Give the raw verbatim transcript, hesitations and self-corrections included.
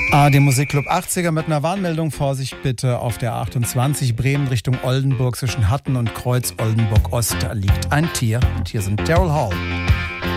Ah, dem Musikclub achtziger mit einer Warnmeldung. Vorsicht bitte auf der achtundzwanzig Bremen Richtung Oldenburg zwischen Hatten und Kreuz Oldenburg Ost. Da liegt ein Tier und hier sind Daryl Hall.